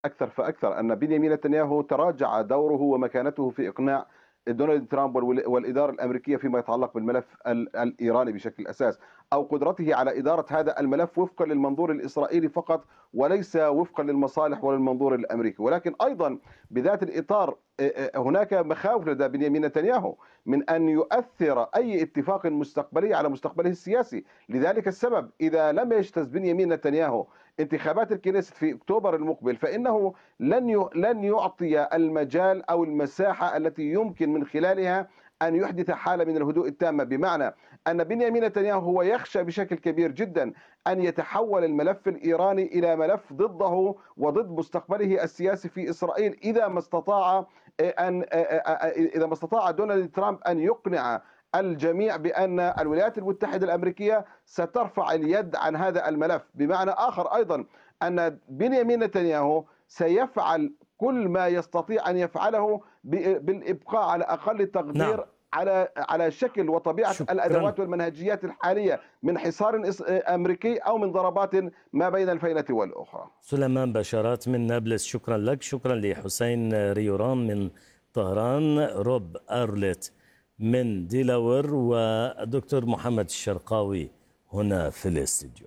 أكثر فأكثر أن بنيامين نتنياهو تراجع دوره ومكانته في إقناع دونالد ترامب والإدارة الأمريكية فيما يتعلق بالملف الإيراني بشكل أساس، أو قدرته على إدارة هذا الملف وفقا للمنظور الإسرائيلي فقط وليس وفقا للمصالح وللمنظور الأمريكي. ولكن أيضا بذات الإطار هناك مخاوف لدى بنيامين نتنياهو من أن يؤثر أي اتفاق مستقبلي على مستقبله السياسي. لذلك السبب إذا لم يجتز بنيامين نتنياهو انتخابات الكنيست في أكتوبر المقبل فإنه لن يعطي المجال أو المساحة التي يمكن من خلالها أن يحدث حالة من الهدوء التامة، بمعنى أن بنيامين نتنياهو هو يخشى بشكل كبير جدا أن يتحول الملف الإيراني إلى ملف ضده وضد مستقبله السياسي في إسرائيل إذا ما استطاع دونالد ترامب أن يقنع الجميع بأن الولايات المتحدة الأمريكية سترفع اليد عن هذا الملف. بمعنى آخر أيضا أن بنيامين نتنياهو سيفعل كل ما يستطيع أن يفعله بالإبقاء على أقل نعم، تقدير على شكل وطبيعة شكرا. الأدوات والمنهجيات الحالية من حصار أمريكي أو من ضربات ما بين الفينة والأخرى. سليمان بشارات من نابلس، شكرا لك. شكرا لحسين ريوران من طهران، روب أرلت من ديلاور، ودكتور محمد الشرقاوي هنا في الاستديو.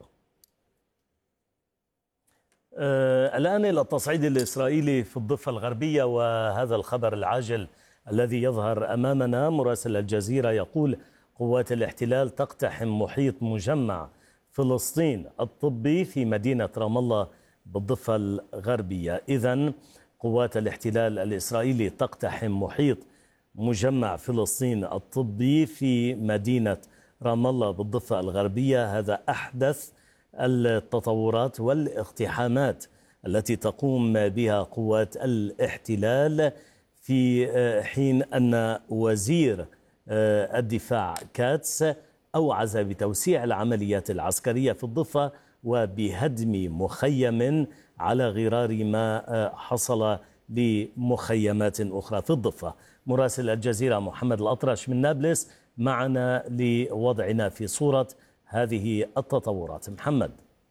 الآن إلى التصعيد الإسرائيلي في الضفة الغربية وهذا الخبر العاجل الذي يظهر أمامنا. مراسل الجزيرة يقول قوات الاحتلال تقتحم محيط مجمع فلسطين الطبي في مدينة رام الله بالضفة الغربية. إذن قوات الاحتلال الإسرائيلي تقتحم محيط مجمع فلسطين الطبي في مدينة رام الله بالضفة الغربية. هذا أحدث التطورات والاقتحامات التي تقوم بها قوات الاحتلال، في حين أن وزير الدفاع كاتس أوعز بتوسيع العمليات العسكرية في الضفة وبهدم مخيم على غرار ما حصل لمخيمات أخرى في الضفة. مراسل الجزيرة محمد الأطرش من نابلس معنا لوضعنا في صورة هذه التطورات. محمد.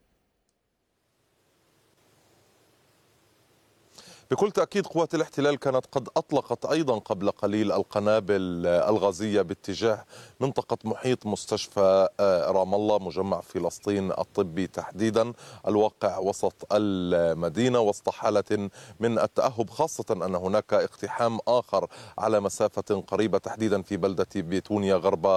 بكل تأكيد قوات الاحتلال كانت قد أطلقت أيضا قبل قليل القنابل الغازية باتجاه منطقة محيط مستشفى رام الله مجمع فلسطين الطبي تحديدا، الواقع وسط المدينة وسط حالة من التأهب، خاصة أن هناك اقتحام آخر على مسافة قريبة تحديدا في بلدة بيتونيا غرب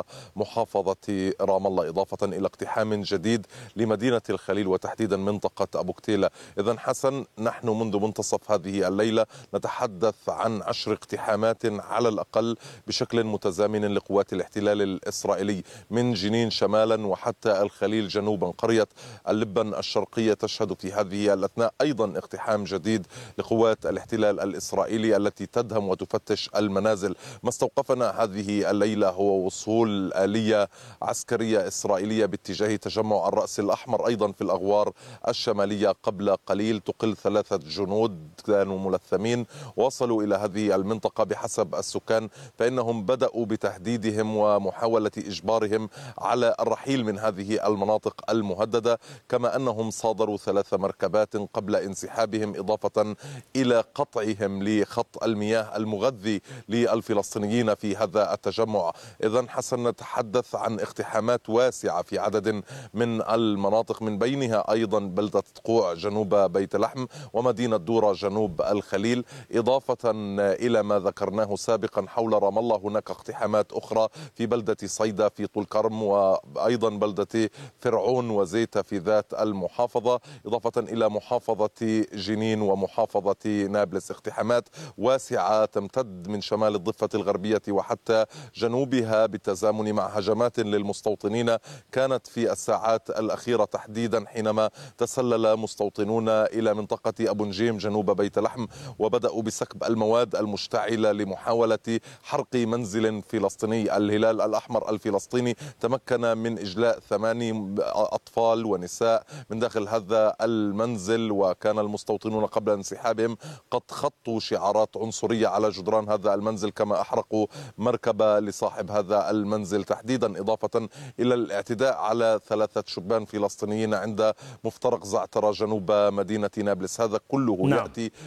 محافظة رام الله، إضافة إلى اقتحام جديد لمدينة الخليل وتحديدا منطقة أبو كتيلة. إذن حسن، نحن منذ منتصف هذه الليلة نتحدث عن 10 اقتحامات على الأقل بشكل متزامن لقوات الاحتلال الإسرائيلي من جنين شمالا وحتى الخليل جنوبا. قرية اللبن الشرقية تشهد في هذه الأثناء أيضا اقتحام جديد لقوات الاحتلال الإسرائيلي التي تدهم وتفتش المنازل. ما استوقفنا هذه الليلة هو وصول آلية عسكرية إسرائيلية باتجاه تجمع الرأس الأحمر أيضا في الأغوار الشمالية قبل قليل، تقل 3 جنود كانوا ملثمين وصلوا إلى هذه المنطقة. بحسب السكان فإنهم بدأوا بتهديدهم ومحاولة إجبارهم على الرحيل من هذه المناطق المهددة، كما أنهم صادروا 3 مركبات قبل انسحابهم، إضافة إلى قطعهم لخط المياه المغذي للفلسطينيين في هذا التجمع. إذن حسن، نتحدث عن اقتحامات واسعة في عدد من المناطق، من بينها أيضا بلدة تقوع جنوب بيت لحم ومدينة دورة جنوب الخليل، إضافة إلى ما ذكرناه سابقا حول رام الله. هناك اقتحامات أخرى في بلدة صيدا في طول كرم، وأيضا بلدة فرعون وزيتة في ذات المحافظة، إضافة إلى محافظة جنين ومحافظة نابلس. اقتحامات واسعة تمتد من شمال الضفة الغربية وحتى جنوبها بالتزامن مع هجمات للمستوطنين كانت في الساعات الأخيرة تحديدا، حينما تسلل مستوطنون إلى منطقة أبو نجيم جنوب بيت لحم، وبدأوا بسكب المواد المشتعلة لمحاولة حرق منزل فلسطيني. الهلال الأحمر الفلسطيني تمكن من إجلاء 8 أطفال ونساء من داخل هذا المنزل، وكان المستوطنون قبل انسحابهم قد خطوا شعارات عنصرية على جدران هذا المنزل، كما أحرقوا مركبة لصاحب هذا المنزل تحديدا، إضافة إلى الاعتداء على 3 شبان فلسطينيين عند مفترق زعترة جنوب مدينة نابلس. هذا كله يأتي